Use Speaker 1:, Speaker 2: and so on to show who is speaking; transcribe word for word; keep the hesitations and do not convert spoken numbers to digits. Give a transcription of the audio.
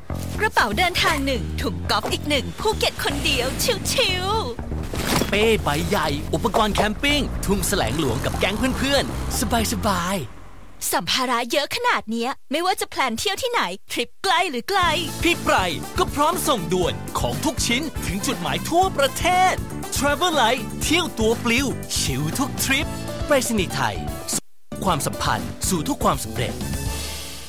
Speaker 1: กระเป๋าเดินทางหนึ่งถุงก๊อฟอีกหนึ่งภูเก็ตคนเดียวชิวๆ
Speaker 2: เป้ใบใหญ่อุปกรณ์แคมปิ้งทุ่งแสลงหลวงกับแก๊งเพื่อนๆสบาย
Speaker 1: ๆสัมภาระเยอะขนาดนี้ไม่ว่าจะแพลนเที่ยวที่ไหนทริปไกลหรือไกล
Speaker 2: พี่ไพรก็พร้อมส่งด่วนของทุกชิ้นถึงจุดหมายทั่วประเทศ Travelite เที่ยวตัวปลิวชิลทุกทริปไปรษณีย์ไทยความสัมพันธ์สู่ทุกความสำเร็จ